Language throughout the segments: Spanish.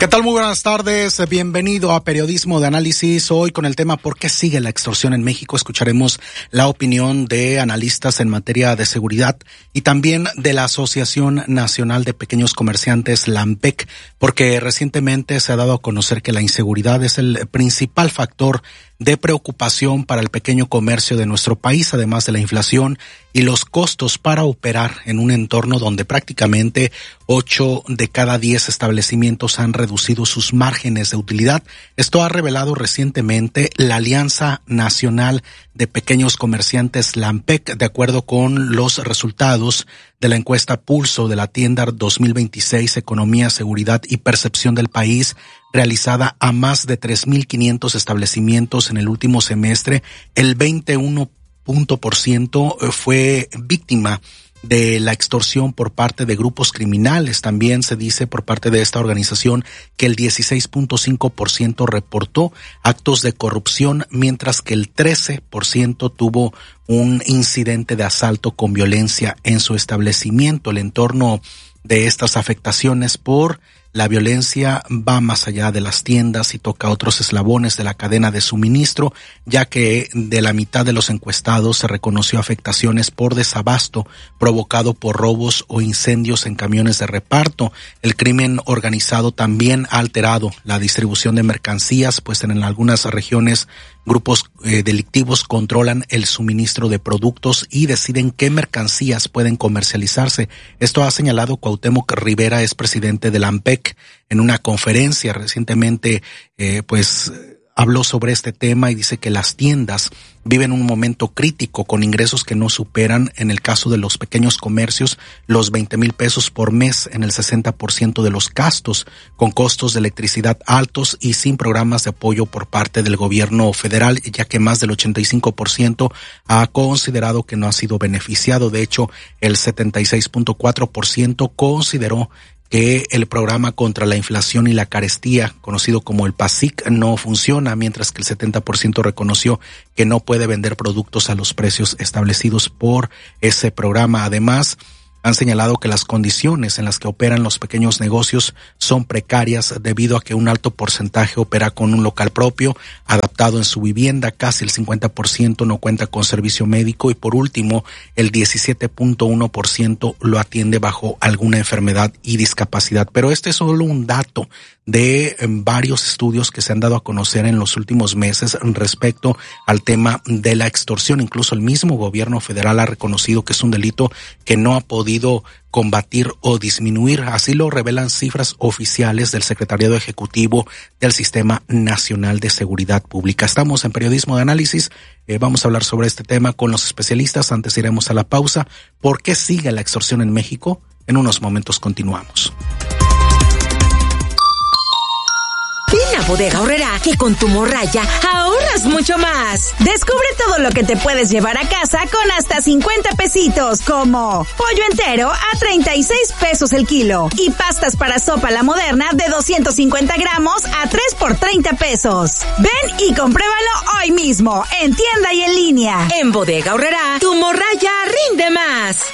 ¿Qué tal? Muy buenas tardes. Bienvenido a Periodismo de Análisis. Hoy con el tema ¿por qué sigue la extorsión en México? Escucharemos la opinión de analistas en materia de seguridad y también de la Asociación Nacional de Pequeños Comerciantes, la ANPEC, porque recientemente se ha dado a conocer que la inseguridad es el principal factor de preocupación para el pequeño comercio de nuestro país, además de la inflación y los costos para operar en un entorno donde prácticamente 8 de cada 10 establecimientos han reducido sus márgenes de utilidad. Esto ha revelado recientemente la Alianza Nacional de Pequeños Comerciantes, la ANPEC, de acuerdo con los resultados de la encuesta Pulso de la Tienda 2026, Economía, Seguridad y Percepción del País, realizada a más de 3,500 establecimientos en el último semestre. El 21% fue víctima de la extorsión por parte de grupos criminales. También se dice por parte de esta organización que el 16.5% reportó actos de corrupción, mientras que el 13% tuvo un incidente de asalto con violencia en su establecimiento. El entorno de estas afectaciones por la violencia va más allá de las tiendas y toca otros eslabones de la cadena de suministro, ya que de la mitad de los encuestados se reconoció afectaciones por desabasto provocado por robos o incendios en camiones de reparto. El crimen organizado también ha alterado la distribución de mercancías, pues en algunas regiones grupos delictivos controlan el suministro de productos y deciden qué mercancías pueden comercializarse. Esto ha señalado Cuauhtémoc Rivera, es presidente de la ANPEC, en una conferencia recientemente, habló sobre este tema y dice que las tiendas viven un momento crítico con ingresos que no superan, en el caso de los pequeños comercios, los 20,000 pesos por mes en el 60% de los gastos, con costos de electricidad altos y sin programas de apoyo por parte del gobierno federal, ya que más del 85% ha considerado que no ha sido beneficiado. De hecho, el 76.4% consideró que el programa contra la inflación y la carestía, conocido como el PASIC, no funciona, mientras que el 70% reconoció que no puede vender productos a los precios establecidos por ese programa. Además, han señalado que las condiciones en las que operan los pequeños negocios son precarias debido a que un alto porcentaje opera con un local propio, adaptado en su vivienda, casi el 50% no cuenta con servicio médico y por último el 17.1% lo atiende bajo alguna enfermedad y discapacidad. Pero este es solo un dato de varios estudios que se han dado a conocer en los últimos meses respecto al tema de la extorsión. Incluso el mismo gobierno federal ha reconocido que es un delito que no ha podido combatir o disminuir. Así lo revelan cifras oficiales del Secretariado Ejecutivo del Sistema Nacional de Seguridad Pública. Estamos en Periodismo de Análisis. Vamos a hablar sobre este tema con los especialistas. Antes iremos a la pausa. ¿Por qué sigue la extorsión en México? En unos momentos continuamos. Ven a Bodega Aurrerá, que con tu morralla ahorras mucho más. Descubre todo lo que te puedes llevar a casa con hasta 50 pesitos, como pollo entero a 36 pesos el kilo y pastas para sopa La Moderna de 250 gramos a 3 por 30 pesos. Ven y compruébalo hoy mismo, en tienda y en línea. En Bodega Aurrerá, tu morralla rinde más.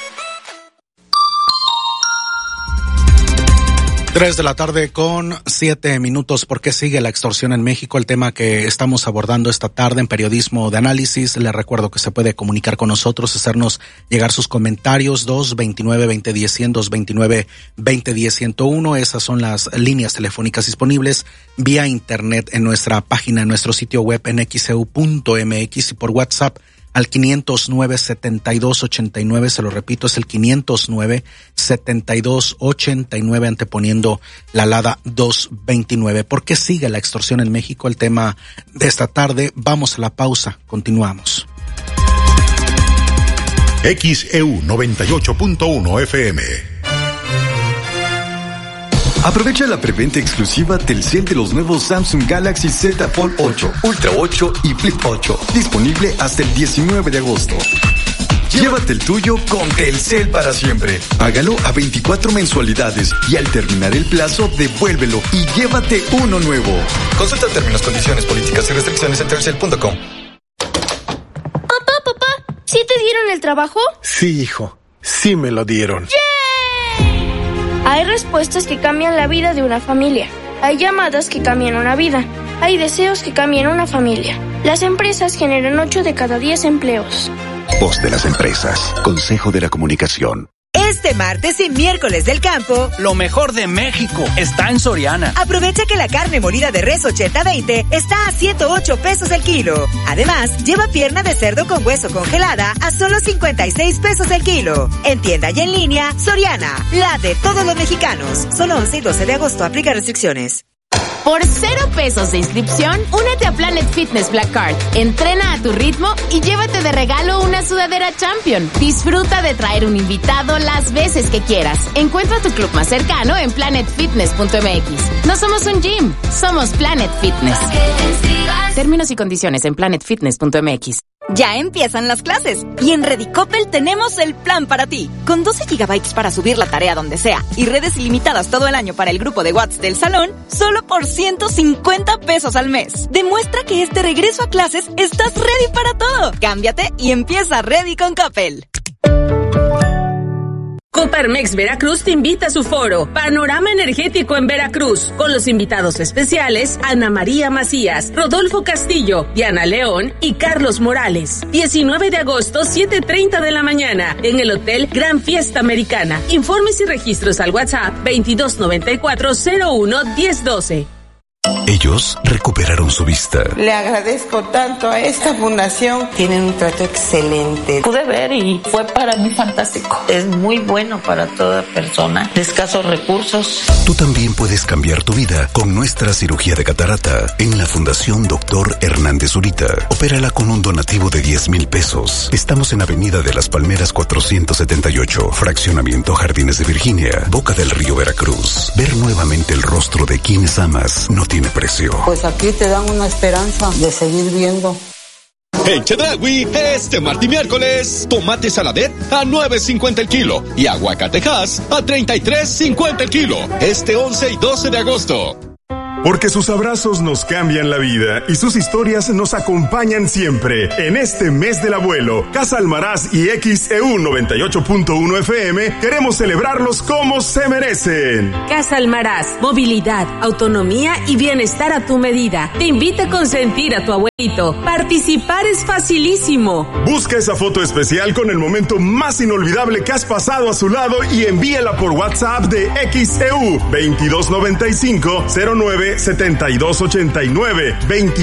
3:07 p.m. ¿Por qué sigue la extorsión en México? El tema que estamos abordando esta tarde en Periodismo de Análisis. Les recuerdo que se puede comunicar con nosotros, hacernos llegar sus comentarios, 229-2010-100, 229-2010-101. Esas son las líneas telefónicas disponibles vía internet en nuestra página, en nuestro sitio web en xeu.mx y por WhatsApp al 509-7289, se lo repito, es el 509-7289, anteponiendo la alada 229. ¿Por qué sigue la extorsión en México? El tema de esta tarde. Vamos a la pausa, continuamos. XEU 98.1 FM. Aprovecha la preventa exclusiva Telcel de los nuevos Samsung Galaxy Z Fold 8, Ultra 8 y Flip 8, disponible hasta el 19 de agosto. Llévate el tuyo con Telcel para siempre. Págalo a 24 mensualidades y al terminar el plazo, devuélvelo y llévate uno nuevo. Consulta términos, condiciones, políticas y restricciones en telcel.com. Papá, ¿sí te dieron el trabajo? Sí, hijo, sí me lo dieron. ¡Yay! Hay respuestas que cambian la vida de una familia. Hay llamadas que cambian una vida. Hay deseos que cambian una familia. Las empresas generan 8 de cada 10 empleos. Voz de las empresas. Consejo de la Comunicación. Este martes y miércoles del campo, lo mejor de México está en Soriana. Aprovecha que la carne molida de res 80-20 está a 108 pesos el kilo. Además, lleva pierna de cerdo con hueso congelada a solo 56 pesos el kilo. En tienda y en línea, Soriana, la de todos los mexicanos. Solo 11 y 12 de agosto, aplica restricciones. Por 0 pesos de inscripción, únete a Planet Fitness Black Card. Entrena a tu ritmo y llévate de regalo una sudadera Champion. Disfruta de traer un invitado las veces que quieras. Encuentra tu club más cercano en planetfitness.mx. No somos un gym, somos Planet Fitness. Términos y condiciones en planetfitness.mx. Ya empiezan las clases y en Redicopel tenemos el plan para ti. Con 12 gigabytes para subir la tarea donde sea y redes ilimitadas todo el año para el grupo de WhatsApp del salón, solo por 150 pesos al mes. Demuestra que este regreso a clases estás ready para todo. Cámbiate y empieza ready con Coppel. Coparmex Veracruz te invita a su foro Panorama Energético en Veracruz, con los invitados especiales Ana María Macías, Rodolfo Castillo, Diana León y Carlos Morales. 19 de agosto, 7:30 de la mañana, en el Hotel Gran Fiesta Americana. Informes y registros al WhatsApp 2294-01-1012. Ellos recuperaron su vista. Le agradezco tanto a esta fundación. Tienen un trato excelente. Pude ver y fue para mí fantástico. Es muy bueno para toda persona de escasos recursos. Tú también puedes cambiar tu vida con nuestra cirugía de catarata en la Fundación Dr. Hernández Zurita. Opérala con un donativo de 10,000 pesos. Estamos en Avenida de las Palmeras 478, Fraccionamiento Jardines de Virginia, Boca del Río, Veracruz. Ver nuevamente el rostro de quienes amas no tiene precio. Pues aquí te dan una esperanza de seguir viendo. En Chedraui, este martes y miércoles, tomate saladet a 9.50 el kilo y aguacatejas a 33.50 el kilo. Este 11 y 12 de agosto. Porque sus abrazos nos cambian la vida y sus historias nos acompañan siempre. En este mes del abuelo, Casa Almaraz y XEU 98.1 FM queremos celebrarlos como se merecen. Casa Almaraz, movilidad, autonomía y bienestar a tu medida. Te invita a consentir a tu abuelito. Participar es facilísimo. Busca esa foto especial con el momento más inolvidable que has pasado a su lado y envíala por WhatsApp de XEU 2295-09-7289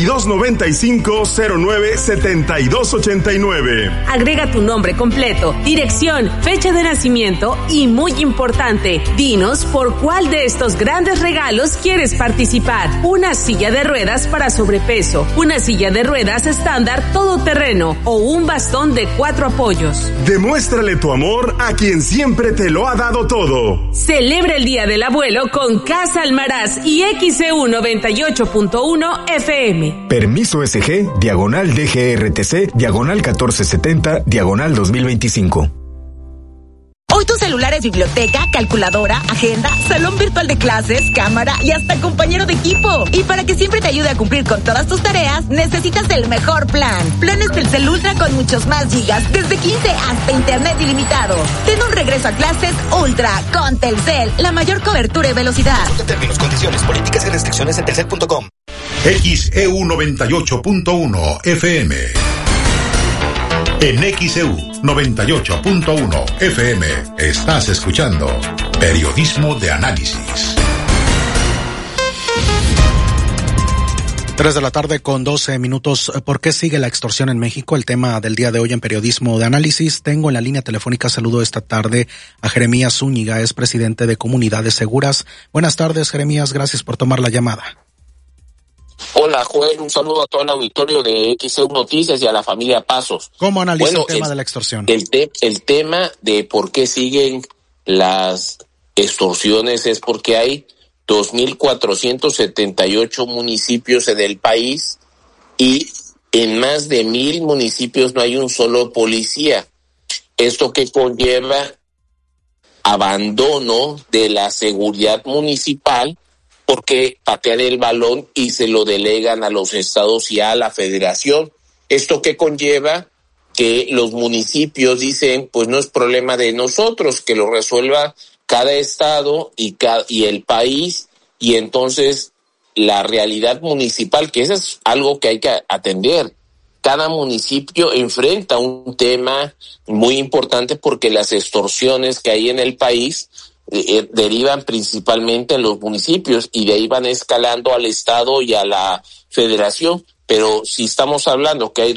2295-09-7289. Agrega tu nombre completo, dirección, fecha de nacimiento y, muy importante, dinos por cuál de estos grandes regalos quieres participar. Una silla de ruedas para sobrepeso, una silla de ruedas estándar todoterreno o un bastón de 4 apoyos. Demuéstrale tu amor a quien siempre te lo ha dado todo. Celebra el Día del Abuelo con Casa Almaraz y XEU 98.1 FM. Permiso SG, diagonal DGRTC, diagonal 1470, diagonal 2025. Hoy tu celular es biblioteca, calculadora, agenda, salón virtual de clases, cámara y hasta compañero de equipo. Y para que siempre te ayude a cumplir con todas tus tareas, necesitas el mejor plan. Planes Telcel Ultra con muchos más gigas, desde 15 hasta internet ilimitado. Ten un regreso a clases Ultra con Telcel, la mayor cobertura y velocidad. Términos, condiciones, políticas y restricciones en telcel.com. XEU 98.1 FM. En XEU 98.1 FM estás escuchando Periodismo de Análisis. 3 de la tarde con 12 minutos. ¿Por qué sigue la extorsión en México? El tema del día de hoy en Periodismo de Análisis. Tengo en la línea telefónica, saludo esta tarde a Jeremías Zúñiga, es presidente de Comunidades Seguras. Buenas tardes, Jeremías, gracias por tomar la llamada. Hola, Joel, un saludo a todo el auditorio de XEU Noticias y a la familia Pasos. ¿Cómo analiza el tema de la extorsión? El tema de por qué siguen las extorsiones es porque hay 2.478 municipios en el país y en más de 1,000 municipios no hay un solo policía. Esto que conlleva abandono de la seguridad municipal, porque patean el balón y se lo delegan a los estados y a la federación. Esto que conlleva que los municipios dicen, pues no es problema de nosotros, que lo resuelva cada estado y el país, y entonces la realidad municipal, que eso es algo que hay que atender. Cada municipio enfrenta un tema muy importante porque las extorsiones que hay en el país derivan principalmente en los municipios y de ahí van escalando al Estado y a la Federación. Pero si estamos hablando que hay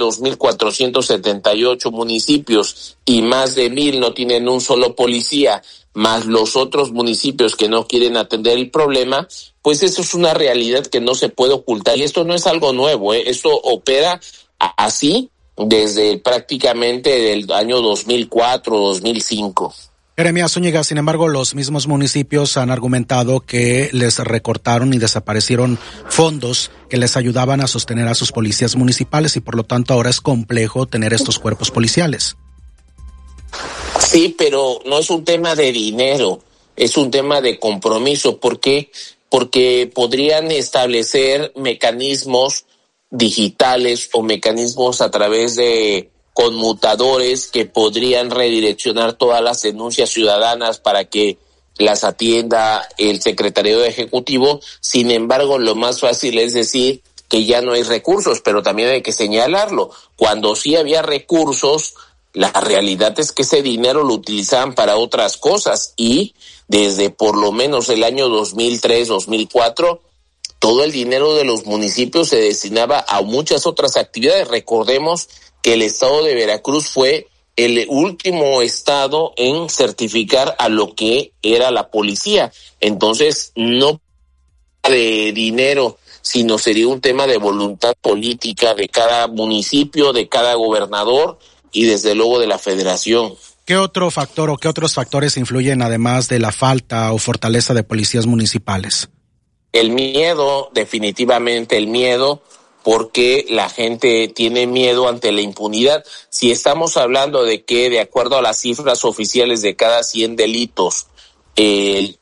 2.478 municipios y más de 1,000 no tienen un solo policía, más los otros municipios que no quieren atender el problema, pues eso es una realidad que no se puede ocultar. Y esto no es algo nuevo, esto opera así desde prácticamente del año 2004, 2005. Jeremías Zúñiga, sin embargo, los mismos municipios han argumentado que les recortaron y desaparecieron fondos que les ayudaban a sostener a sus policías municipales y por lo tanto ahora es complejo tener estos cuerpos policiales. Sí, pero no es un tema de dinero, es un tema de compromiso. ¿Por qué? Porque podrían establecer mecanismos digitales o mecanismos a través de conmutadores que podrían redireccionar todas las denuncias ciudadanas para que las atienda el Secretariado Ejecutivo. Sin embargo, lo más fácil es decir que ya no hay recursos, pero también hay que señalarlo. Cuando sí había recursos, la realidad es que ese dinero lo utilizaban para otras cosas y desde por lo menos el año 2003, 2004, todo el dinero de los municipios se destinaba a muchas otras actividades. Recordemos que el estado de Veracruz fue el último estado en certificar a lo que era la policía. Entonces, no de dinero, sino sería un tema de voluntad política de cada municipio, de cada gobernador y desde luego de la federación. ¿Qué otro factor o qué otros factores influyen además de la falta o fortaleza de policías municipales? El miedo, definitivamente el miedo, porque la gente tiene miedo ante la impunidad. Si estamos hablando de que, de acuerdo a las cifras oficiales, de cada 100 delitos, el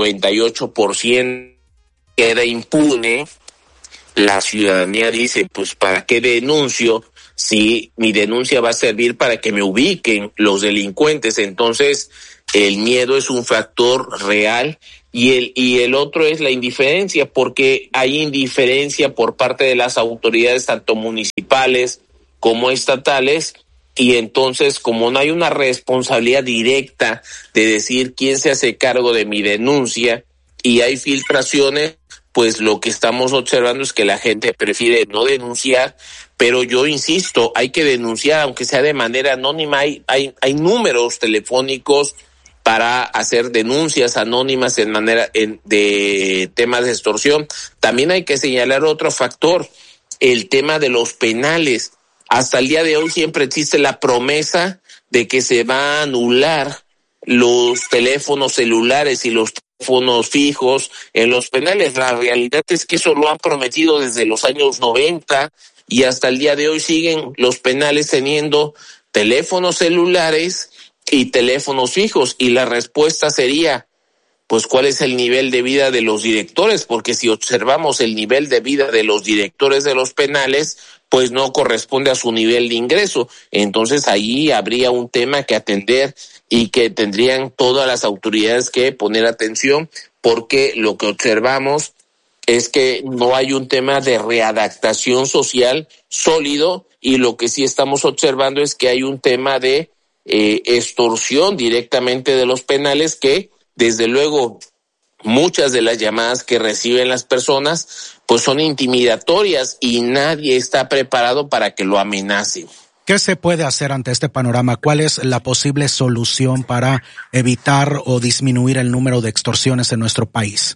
98% queda impune, la ciudadanía dice, pues, ¿para qué denuncio si mi denuncia va a servir para que me ubiquen los delincuentes? Entonces, el miedo es un factor real. Y el otro es la indiferencia, porque hay indiferencia por parte de las autoridades, tanto municipales como estatales, y entonces como no hay una responsabilidad directa de decir quién se hace cargo de mi denuncia y hay filtraciones, pues lo que estamos observando es que la gente prefiere no denunciar, pero yo insisto, hay que denunciar aunque sea de manera anónima. Hay números telefónicos para hacer denuncias anónimas de temas de extorsión. También hay que señalar otro factor, el tema de los penales. Hasta el día de hoy siempre existe la promesa de que se va a anular los teléfonos celulares y los teléfonos fijos en los penales. La realidad es que eso lo han prometido desde los años 90 y hasta el día de hoy siguen los penales teniendo teléfonos celulares y teléfonos fijos, y la respuesta sería, pues, ¿cuál es el nivel de vida de los directores? Porque si observamos el nivel de vida de los directores de los penales, pues no corresponde a su nivel de ingreso. Entonces ahí habría un tema que atender y que tendrían todas las autoridades que poner atención, porque lo que observamos es que no hay un tema de readaptación social sólido, y lo que sí estamos observando es que hay un tema de extorsión directamente de los penales, que desde luego muchas de las llamadas que reciben las personas pues son intimidatorias y nadie está preparado para que lo amenacen. ¿Qué se puede hacer ante este panorama? ¿Cuál es la posible solución para evitar o disminuir el número de extorsiones en nuestro país?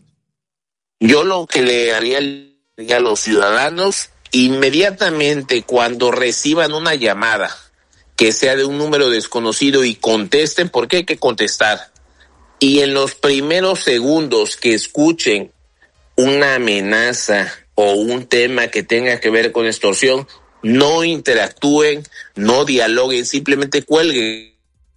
Yo lo que le haría a los ciudadanos, inmediatamente cuando reciban una llamada que sea de un número desconocido y contesten, porque hay que contestar. Y en los primeros segundos que escuchen una amenaza o un tema que tenga que ver con extorsión, no interactúen, no dialoguen, simplemente cuelguen.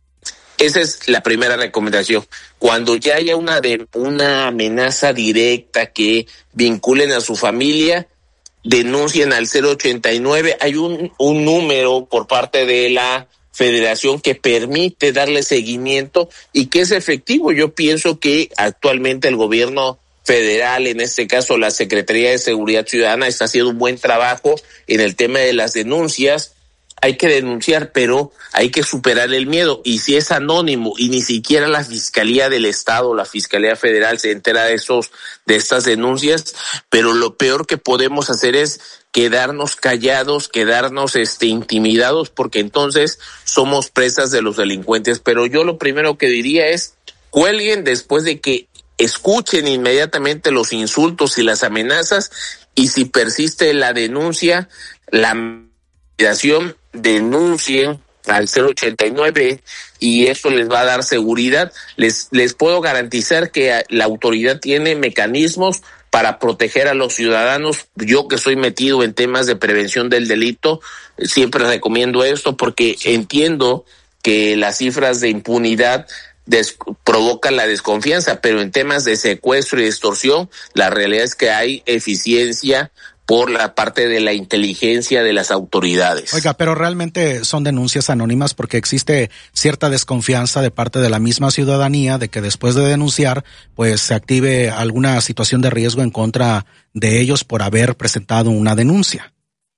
Esa es la primera recomendación. Cuando ya haya una amenaza directa que vinculen a su familia, denuncien al 089. Hay un número por parte de la Federación que permite darle seguimiento y que es efectivo. Yo pienso que actualmente el gobierno Federal, en este caso la Secretaría de Seguridad Ciudadana, está haciendo un buen trabajo en el tema de las denuncias. Hay que denunciar, pero hay que superar el miedo. Y si es anónimo y ni siquiera la Fiscalía del Estado, la Fiscalía Federal se entera de estas denuncias, pero lo peor que podemos hacer es quedarnos callados, quedarnos intimidados, porque entonces somos presas de los delincuentes. Pero yo lo primero que diría es, cuelguen después de que escuchen inmediatamente los insultos y las amenazas, y si persiste la denuncia, la denuncien al 089 y eso les va a dar seguridad. Les puedo garantizar que la autoridad tiene mecanismos para proteger a los ciudadanos. Yo, que soy metido en temas de prevención del delito, siempre recomiendo esto, porque entiendo que las cifras de impunidad provocan la desconfianza, pero en temas de secuestro y extorsión, la realidad es que hay eficiencia por la parte de la inteligencia de las autoridades. Oiga, pero realmente son denuncias anónimas, porque existe cierta desconfianza de parte de la misma ciudadanía de que después de denunciar, pues se active alguna situación de riesgo en contra de ellos por haber presentado una denuncia.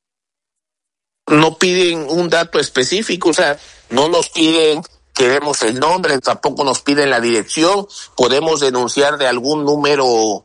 No piden un dato específico, o sea, no nos piden que demos el nombre, tampoco nos piden la dirección. Podemos denunciar de algún número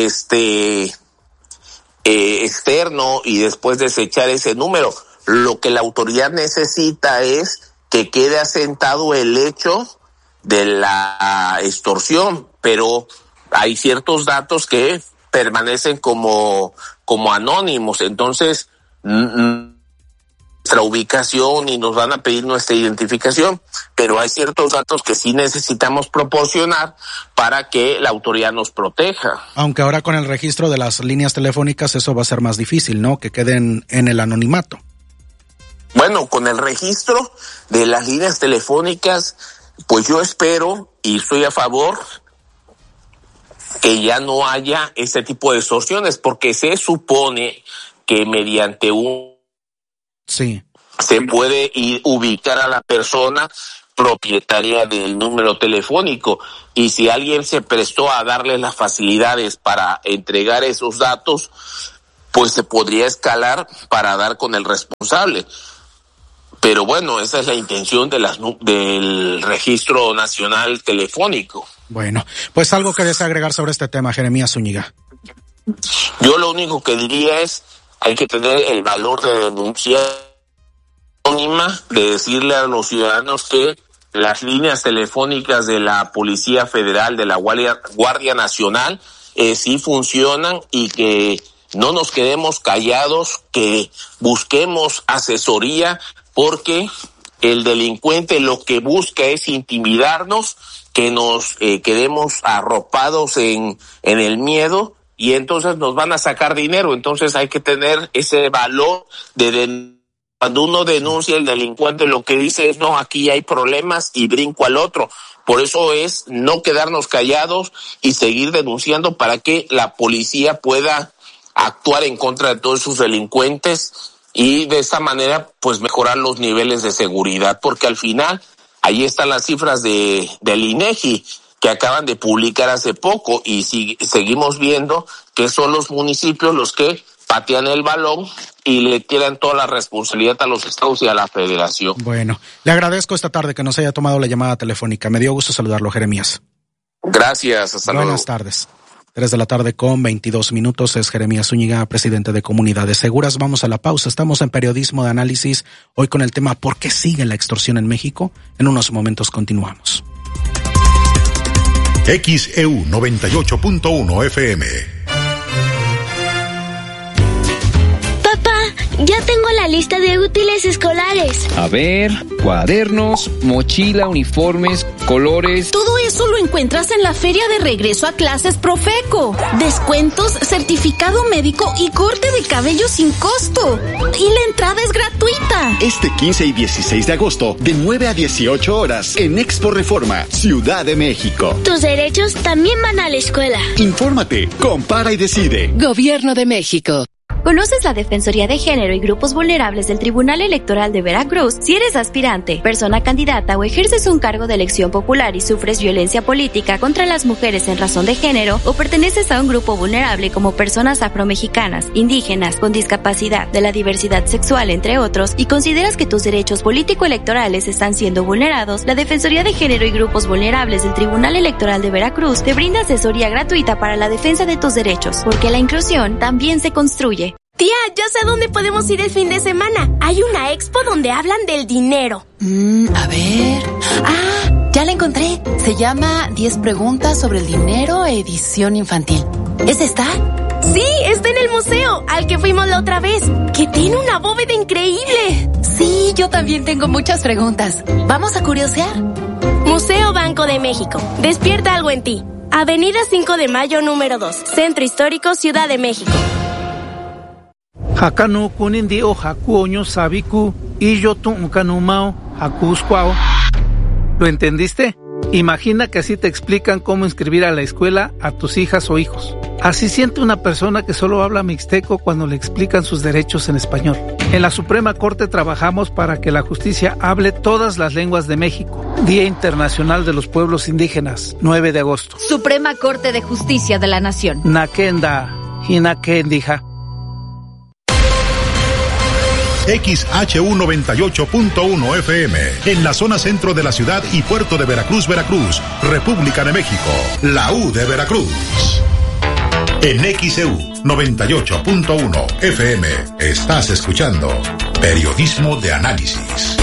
externo y después desechar ese número. Lo que la autoridad necesita es que quede asentado el hecho de la extorsión, pero hay ciertos datos que permanecen como anónimos. Entonces, nuestra ubicación y nos van a pedir nuestra identificación, pero hay ciertos datos que sí necesitamos proporcionar para que la autoridad nos proteja. Aunque ahora con el registro de las líneas telefónicas eso va a ser más difícil, ¿no? Que queden en el anonimato. Bueno, con el registro de las líneas telefónicas, pues yo espero y estoy a favor que ya no haya ese tipo de extorsiones, porque se supone que mediante se puede ubicar a la persona propietaria del número telefónico, y si alguien se prestó a darle las facilidades para entregar esos datos, pues se podría escalar para dar con el responsable. Pero bueno, esa es la intención del Registro Nacional Telefónico. Bueno, pues algo que desea agregar sobre este tema, Jeremías Zúñiga. Yo lo único que diría es, hay que tener el valor de denunciar anónima, de decirle a los ciudadanos que las líneas telefónicas de la Policía Federal, de la Guardia Nacional, sí funcionan, y que no nos quedemos callados, que busquemos asesoría, porque el delincuente lo que busca es intimidarnos, que nos quedemos arropados en el miedo, y entonces nos van a sacar dinero. Entonces hay que tener ese valor cuando uno denuncia, el delincuente lo que dice es, no, aquí hay problemas, y brinco al otro. Por eso es no quedarnos callados y seguir denunciando para que la policía pueda actuar en contra de todos esos delincuentes, y de esta manera pues mejorar los niveles de seguridad, porque al final ahí están las cifras del INEGI que acaban de publicar hace poco, y seguimos viendo que son los municipios los que patean el balón y le tiran toda la responsabilidad a los estados y a la federación. Bueno, le agradezco esta tarde que nos haya tomado la llamada telefónica. Me dio gusto saludarlo, Jeremías. Gracias, hasta luego. Buenas tardes. 3:22 p.m. es Jeremías Zúñiga, presidente de Comunidades Seguras. Vamos a la pausa. Estamos en Periodismo de Análisis, hoy con el tema ¿por qué sigue la extorsión en México? En unos momentos continuamos. XEU 98.1 FM. Ya tengo la lista de útiles escolares. A ver, cuadernos, mochila, uniformes, colores. Todo eso lo encuentras en la Feria de Regreso a Clases Profeco. Descuentos, certificado médico y corte de cabello sin costo. Y la entrada es gratuita. Este 15 y 16 de agosto, de 9 a 18 horas, en Expo Reforma, Ciudad de México. Tus derechos también van a la escuela. Infórmate, compara y decide. Gobierno de México. ¿Conoces la Defensoría de Género y Grupos Vulnerables del Tribunal Electoral de Veracruz? Si eres aspirante, persona candidata o ejerces un cargo de elección popular y sufres violencia política contra las mujeres en razón de género o perteneces a un grupo vulnerable como personas afromexicanas, indígenas, con discapacidad, de la diversidad sexual, entre otros, y consideras que tus derechos político-electorales están siendo vulnerados, la Defensoría de Género y Grupos Vulnerables del Tribunal Electoral de Veracruz te brinda asesoría gratuita para la defensa de tus derechos, porque la inclusión también se construye. Tía, ya sé a dónde podemos ir el fin de semana. Hay una expo donde hablan del dinero. A ver... ya la encontré. Se llama 10 preguntas sobre el dinero, edición infantil. ¿Es esta? Sí, está en el museo, al que fuimos la otra vez, que tiene una bóveda increíble. Sí, yo también tengo muchas preguntas. ¿Vamos a curiosear? Museo Banco de México. Despierta algo en ti. Avenida 5 de Mayo, número 2. Centro Histórico, Ciudad de México. Hakanu kunindi o hakuoño sabiku y yo tunkanumao hakusquao. ¿Lo entendiste? Imagina que así te explican cómo inscribir a la escuela a tus hijas o hijos. Así siente una persona que solo habla mixteco cuando le explican sus derechos en español. En la Suprema Corte trabajamos para que la justicia hable todas las lenguas de México. Día Internacional de los Pueblos Indígenas, 9 de agosto. Suprema Corte de Justicia de la Nación. Nakenda, Hinakendija. XHU 98.1 FM, en la zona centro de la ciudad y puerto de Veracruz, Veracruz, República de México, la U de Veracruz. En XEU 98.1 FM, estás escuchando Periodismo de Análisis.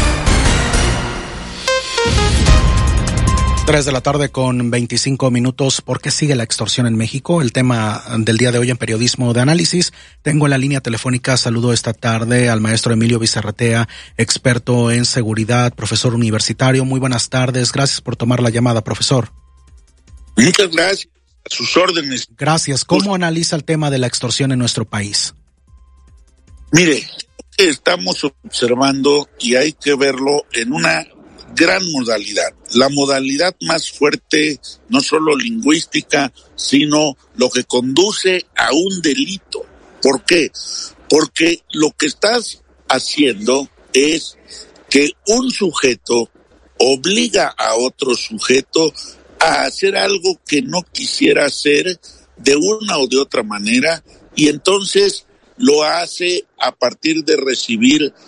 3 de la tarde con 25 minutos. ¿Por qué sigue la extorsión en México? El tema del día de hoy en Periodismo de Análisis. Tengo en la línea telefónica, saludo esta tarde al maestro Emilio Bizarratea, experto en seguridad, profesor universitario. Muy buenas tardes. Gracias por tomar la llamada, profesor. Muchas gracias. A sus órdenes. Gracias. ¿Cómo analiza el tema de la extorsión en nuestro país? Mire, estamos observando y hay que verlo en una gran modalidad. La modalidad más fuerte, no solo lingüística, sino lo que conduce a un delito. ¿Por qué? Porque lo que estás haciendo es que un sujeto obliga a otro sujeto a hacer algo que no quisiera hacer de una o de otra manera, y entonces lo hace a partir de recibir